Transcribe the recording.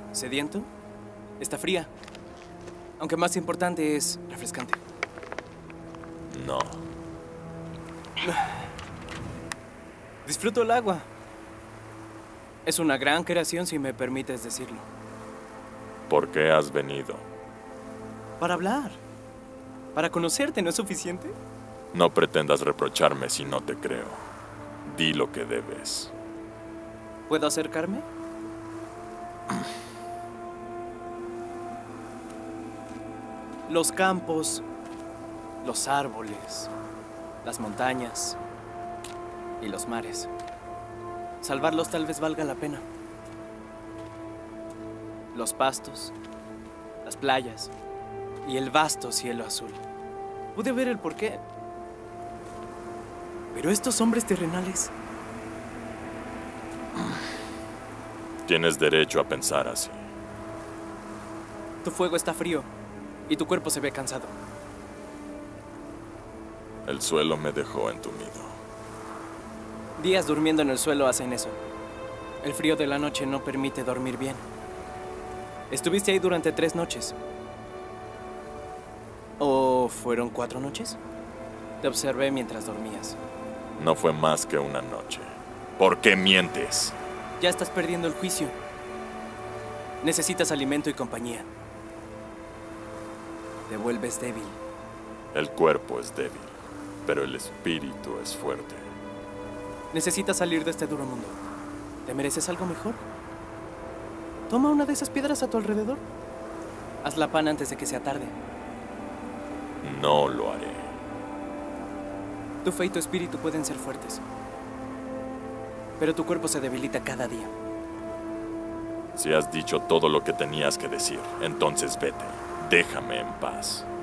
¿Sediento? Está fría. Aunque más importante es refrescante. No. Disfruto el agua. Es una gran creación, si me permites decirlo. ¿Por qué has venido? Para hablar. Para conocerte, ¿no es suficiente? No pretendas reprocharme si no te creo. Di lo que debes. ¿Puedo acercarme? Los campos, los árboles, las montañas y los mares. Salvarlos tal vez valga la pena. Los pastos, las playas y el vasto cielo azul. Pude ver el porqué. Pero estos hombres terrenales... Tienes derecho a pensar así. Tu fuego está frío y tu cuerpo se ve cansado. El suelo me dejó entumido. Días durmiendo en el suelo hacen eso. El frío de la noche no permite dormir bien. Estuviste ahí durante 3 noches. ¿O fueron 4 noches? Te observé mientras dormías. No fue más que una noche. ¿Por qué mientes? Ya estás perdiendo el juicio. Necesitas alimento y compañía. Te vuelves débil. El cuerpo es débil, pero el espíritu es fuerte. Necesitas salir de este duro mundo. ¿Te mereces algo mejor? Toma una de esas piedras a tu alrededor. Haz la pan antes de que sea tarde. No lo haré. Tu fe y tu espíritu pueden ser fuertes. Pero tu cuerpo se debilita cada día. Si has dicho todo lo que tenías que decir, entonces vete. Déjame en paz.